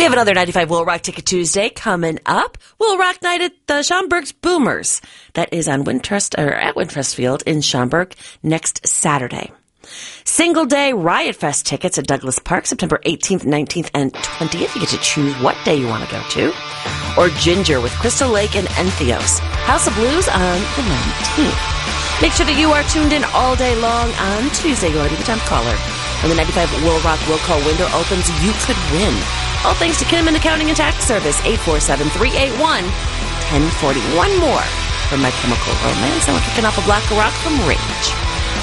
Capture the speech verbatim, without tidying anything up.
We have another ninety-five Will Rock Ticket Tuesday coming up. Will Rock Night at the Schaumburg's Boomers. That is on Wintrust, or at Wintrust Field in Schaumburg next Saturday. Single Day Riot Fest tickets at Douglas Park, September eighteenth, nineteenth, and twentieth. You get to choose what day you want to go to. Or Ginger with Crystal Lake and Entheos. House of Blues on the nineteenth. Make sure that you are tuned in all day long on Tuesday. You'll already be time caller. When the ninety-five Will Rock Will Call window opens, you could win. All thanks to Kinnaman Accounting and Tax Service, eight four seven, three eight one, one zero four zero. One more from My Chemical Romance, and we're kicking off a block of rock from Rage.